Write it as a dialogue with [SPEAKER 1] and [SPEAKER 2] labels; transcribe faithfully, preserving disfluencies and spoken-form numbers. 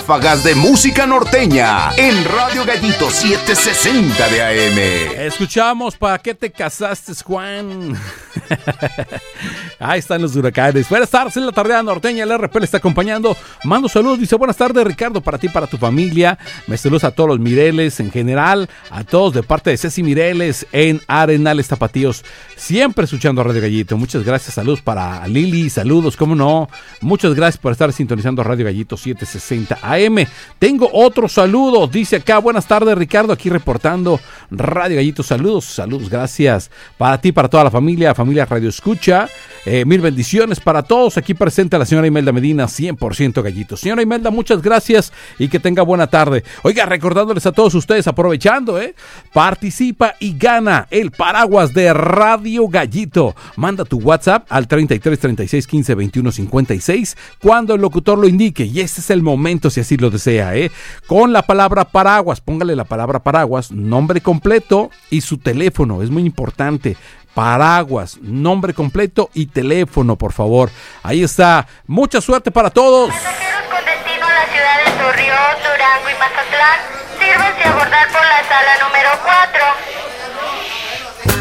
[SPEAKER 1] ráfagas de música norteña en Radio Gallito setecientos sesenta de A M.
[SPEAKER 2] Escuchamos ¿Para qué te casaste, Juan? Ahí están los huracanes. Buenas tardes en la tarde norteña. El R P le está acompañando. Mando saludos. Dice: buenas tardes, Ricardo, para ti, para tu familia. Me saludos a todos los Mireles en general. A todos de parte de Ceci Mireles en Arenales Tapatíos. Siempre escuchando Radio Gallito. Muchas gracias. Saludos para Lili. Saludos, cómo no. Muchas gracias por estar sintonizando Radio Gallito setecientos sesenta A M. Tengo otro saludo. Dice acá: buenas tardes, Ricardo. Aquí reportando Radio Gallito. Saludos, saludos, gracias. Para ti, para toda la familia. Familia Radio Escucha. Eh, mil bendiciones para todos. Aquí presente la señora Imelda Medina, cien por ciento Gallito. Señora Imelda, muchas gracias y que tenga buena tarde. Oiga, recordándoles a todos ustedes, aprovechando, ¿eh? Participa y gana el paraguas de Radio Gallito. Manda tu WhatsApp al treinta y tres, treinta y seis, quince, veintiuno, cincuenta y seis cuando el locutor lo indique. Y este es el momento, si así lo desea, ¿eh? Con la palabra paraguas, póngale la palabra paraguas, nombre completo y su teléfono. Es muy importante. Paraguas, nombre completo y teléfono, por favor. Ahí está. Mucha suerte para todos.
[SPEAKER 3] Pasajeros con destino a la ciudad de Torreón, Durango y Mazatlán, sírvanse a abordar por la sala número cuatro.